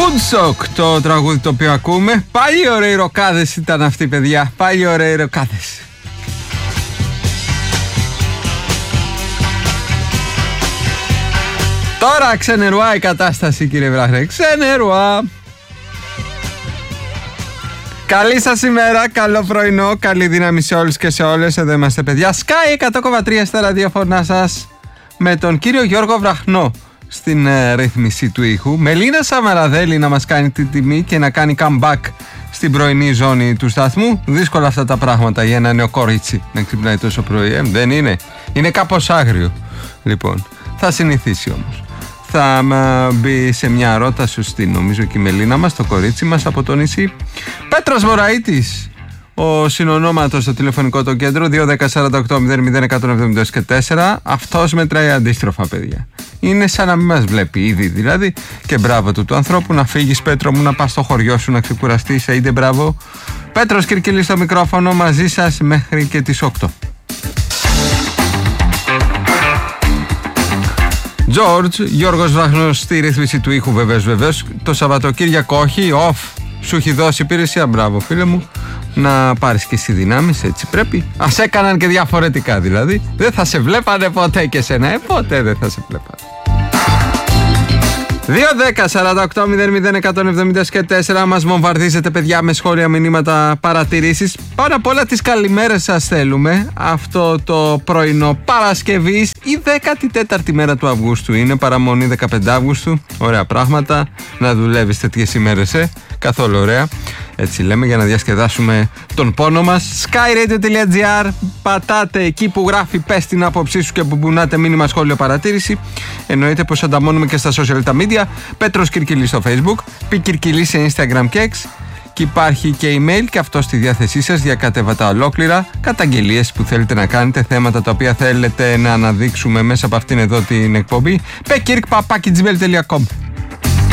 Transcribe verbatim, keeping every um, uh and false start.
Woodstock το τραγούδι το οποίο ακούμε. Πάλι ωραίοι ροκάδες ήταν αυτοί, παιδιά. Πάλι ωραίοι ροκάδες. Τώρα ξενερουά η κατάσταση, κύριε Βράχνε. Ξενερουά. Καλή σας ημέρα, καλό πρωινό, καλή δύναμη σε όλους και σε όλες. Εδώ είμαστε, παιδιά. Sky εκατό κόμμα τρία στα ραδιοφωνά σας, με τον κύριο Γιώργο Βραχνό στην ε, ρύθμιση του ήχου. Μελίνα Σαμαραδέλη να μας κάνει την τιμή και να κάνει comeback στην πρωινή ζώνη του σταθμού. Δύσκολα αυτά τα πράγματα για ένα νέο κορίτσι να ξυπνάει τόσο πρωί, ε, δεν είναι. Είναι κάπως άγριο. Λοιπόν, θα συνηθίσει όμως. Θα μπει σε μια ρότα σωστή, νομίζω, και η Μελίνα μας, το κορίτσι μας από το νησί. Πέτρος Βοραΐτης, ο συνονόματος στο τηλεφωνικό το κέντρο, δύο ένα μηδέν σαράντα οκτώ μηδέν μηδέν εκατόν εβδομήντα και τέσσερα. Αυτός μετράει αντίστροφα, παιδιά. Είναι σαν να μην μας βλέπει ήδη, δηλαδή. Και μπράβο του του ανθρώπου, να φύγεις, Πέτρο μου, να πας στο χωριό σου να ξεκουραστείς. Είτε μπράβο. Πέτρος Κυρκυλής στο μικρόφωνο, μαζί σας μέχρι και τις οκτώ. George, Γιώργος Βραχνός στη ρύθμιση του ήχου, βεβαίως, βεβαίως. Το Σαββατοκύριακο όχι, off. Σου έχει δώσει υπηρεσία, μπράβο φίλε μου. Να πάρεις και εσύ δυνάμεις, έτσι πρέπει. Ας έκαναν και διαφορετικά, δηλαδή. Δεν θα σε βλέπανε ποτέ και σένα, ε, ποτέ δεν θα σε βλέπανε. δύο ένα μηδέν σαράντα οκτώ μηδέν μηδέν εκατόν εβδομήντα και τέσσερα. Μας βομβαρδίζετε, παιδιά, με σχόλια, μηνύματα, παρατηρήσεις. Πάνω απ' όλα τις καλημέρες σας θέλουμε. Αυτό το πρωινό Παρασκευής, η δέκατη τέταρτη μέρα του Αυγούστου είναι, παραμονή δεκαπέντε Αυγούστου. Ωραία πράγματα να δουλεύεις τέτοιες ημέρες, ε. Καθόλου ωραία. Έτσι λέμε, για να διασκεδάσουμε τον πόνο μας. skyradio τελεία gr. Πατάτε εκεί που γράφει πες την άποψή σου και που μπουνάτε μήνυμα, σχόλιο, παρατήρηση. Εννοείται πως ανταμώνουμε και στα social τα media. Πέτρος Κυρκυλής στο Facebook, Πι Κυρκυλής σε Instagram και X. Και υπάρχει και email και αυτό στη διάθεσή σας για κατέβατα ολόκληρα. Καταγγελίες που θέλετε να κάνετε, θέματα τα οποία θέλετε να αναδείξουμε μέσα από αυτήν εδώ την εκπομπή. πεκυρκ παπάκι τζι μέιλ τελεία κομ.